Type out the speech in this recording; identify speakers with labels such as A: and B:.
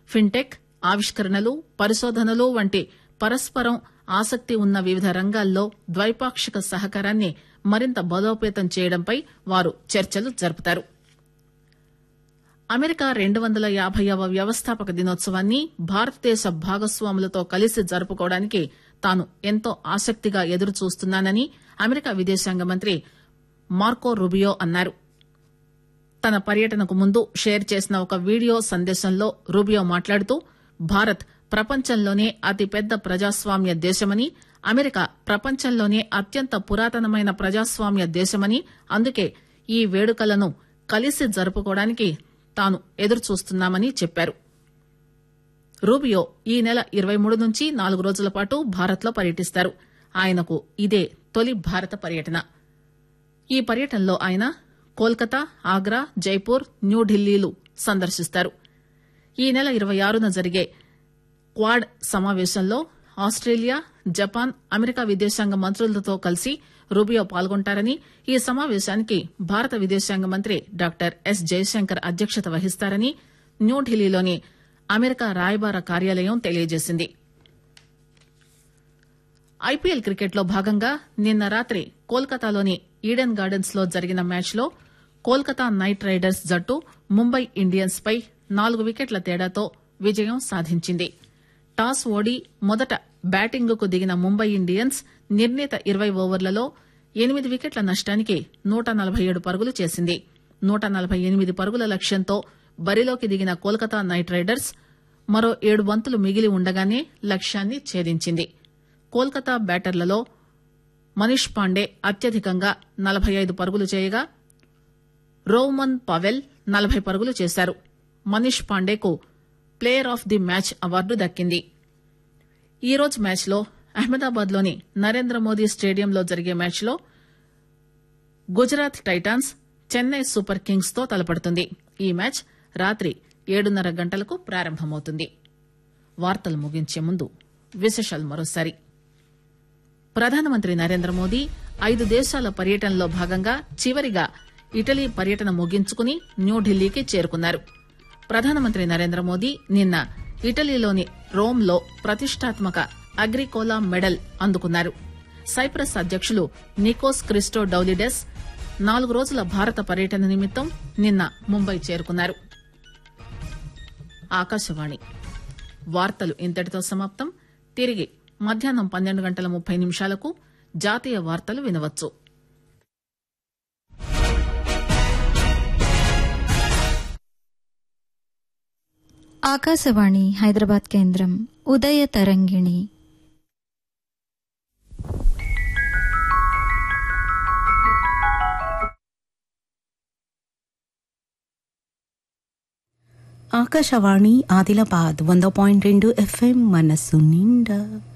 A: Fintech, ఆవిష్కరణలు, పరిశోధనలు వంటి పరస్పరం ఆసక్తి ఉన్న వివిధ రంగాల్లో ద్వైపాక్షిక సహకారాన్ని మరింత బలోపేతం చేయడంపై వారు చర్చలు జరుపుతారు. అమెరికా 250వ వ్యవస్థాపక దినోత్సవాన్ని భారతదేశ భాగస్వాములతో కలిసి జరుపుకోవడానికి తాను ఎంతో ఆసక్తిగా ఎదురుచూస్తున్నానని అమెరికా విదేశాంగ మంత్రి మార్కో రూబియో అన్నారు. తన పర్యటనకు ముందు షేర్ చేసిన ఒక వీడియో సందేశంలో రూబియో మాట్లాడుతూ భారత్ ప్రపంచంలోనే అతిపెద్ద ప్రజాస్వామ్య దేశమని, అమెరికా ప్రపంచంలోనే అత్యంత పురాతనమైన ప్రజాస్వామ్య దేశమని, అందుకే ఈ వేడుకలను కలిసి జరుపుకోవడానికి తాను ఎదురుచూస్తున్నామని చెప్పారు. రూబియో ఈ నెల 23 నుంచి 4 రోజుల పాటు భారత్ లో పర్యటిస్తారు. ఆయనకు ఇదే తొలి భారత పర్యటన. ఈ పర్యటనలో ఆయన కోల్కతా, ఆగ్రా, జైపూర్, న్యూఢిల్లీలు సందర్శిస్తారు. ఈ నెల 26న జరిగే క్వాడ్ సమావేశంలో ఆస్ట్రేలియా, జపాన్, అమెరికా విదేశాంగ మంత్రులతో కలిసి రూబియో పాల్గొంటారని, ఈ సమావేశానికి భారత విదేశాంగ మంత్రి డాక్టర్ ఎస్ జయశంకర్ అధ్యక్షత వహిస్తారని న్యూఢిల్లీలోని అమెరికా రాయబార కార్యాలయం తెలియజేసింది. ఐపీఎల్ క్రికెట్ లో భాగంగా నిన్న రాత్రి కోల్కతాలోని ఈడెన్ గార్డెన్స్ లో జరిగిన మ్యాచ్ లో కోల్కతా నైట్ రైడర్స్ జట్టు ముంబై ఇండియన్స్ పై 4 వికెట్ల తేడాతో విజయం సాధించింది. టాస్ ఓడి మొదట బ్యాటింగ్ కు దిగిన ముంబై ఇండియన్స్ నిర్ణీత 20 ఓవర్లలో 8 వికెట్ల నష్టానికి 147 పరుగులు చేసింది. 148 పరుగుల లక్ష్యంతో బరిలోకి దిగిన కోల్కతా నైట్ రైడర్స్ మరో 7 బంతులు మిగిలి ఉండగానే లక్ష్యాన్ని ఛేదించింది. కోల్కతా బ్యాటర్లలో మనీష్ పాండే అత్యధికంగా 45 పరుగులు చేయగా రోమన్ పవెల్ 40 పరుగులు చేశారు. Manish పాండేకు player of the match award దక్కింది. ఈ రోజు మ్యాచ్ లో అహ్మదాబాద్ లోని నరేంద్ర మోదీ స్టేడియంలో జరిగే మ్యాచ్ లో Gujarat Titans Chennai super Kings తో తలపడుతుంది. ఈ మ్యాచ్ రాత్రి 7:30 గంటలకు ప్రారంభమవుతుంది. వార్తలు ముగించే ముందు విశేషాలు మరోసారి. ప్రధానమంత్రి నరేంద్ర మోదీ 5 దేశాల పర్యటనలో భాగంగా చివరిగా ఇటలీ పర్యటన ముగించుకుని న్యూఢిల్లీకి చేరుకున్నారు. ప్రధానమంత్రి నరేంద్ర మోదీ నిన్న ఇటలీలోని రోమ్ లో ప్రతిష్టాత్మక అగ్రికోలా మెడల్ అందుకున్నారు. సైప్రస్ అధ్యకులు నికోస్ క్రిస్టోడౌలిడెస్ 4 రోజుల భారత పర్యటన నిమిత్తం నిన్న ముంబై చేరుకున్నారు. ఆకాశవాణి వార్తలు ఇంతటితో సమాప్తం. తిరిగి మధ్యాహ్నం 12:30 జాతీయ వార్తలు వినవచ్చు.
B: ఆకాశవాణి హైదరాబాద్ కేంద్రం ఉదయ తరంగిణి.
C: ఆకాశవాణి ఆదిలాబాద్ 100.2 FM మనస్సు నిండా.